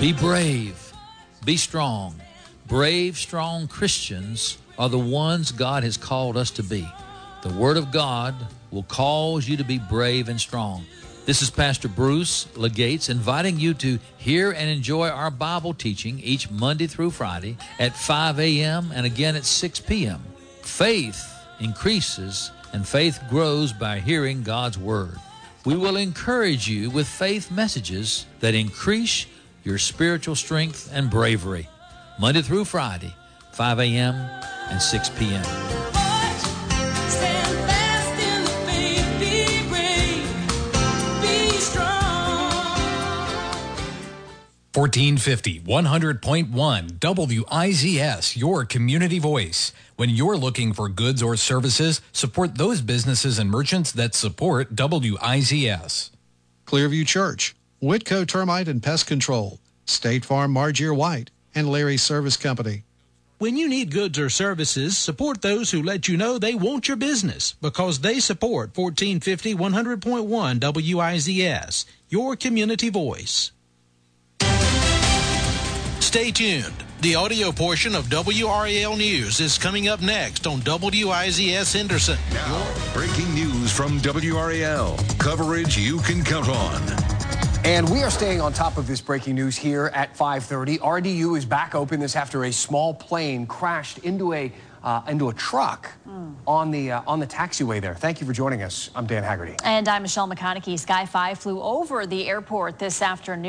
Be brave. Be strong. Brave, strong Christians are the ones God has called us to be. The Word of God will cause you to be brave and strong. This is Pastor Bruce Legates inviting you to hear and enjoy our Bible teaching each Monday through Friday at 5 a.m. and again at 6 p.m. Faith increases and faith grows by hearing God's Word. We will encourage you with faith messages that increase your spiritual strength and bravery. Monday through Friday, 5 a.m. and 6 p.m. 1450, 100.1 WIZS, your community voice. When you're looking for goods or services, support those businesses and merchants that support WIZS. Clearview Church, Whitco Termite and Pest Control, State Farm Margier White, and Larry's Service Company. When you need goods or services, support those who let you know they want your business because they support 1450, 100.1 WIZS, your community voice. Stay tuned. The audio portion of WRAL News is coming up next on WIZS Henderson. Now, breaking news from WRAL. Coverage you can count on. And we are staying on top of this breaking news here at 5:30. RDU is back open this after a small plane crashed into a truck on the taxiway there. Thank you for joining us. I'm Dan Haggerty. And I'm Michelle McConaughey. Sky 5 flew over the airport this afternoon.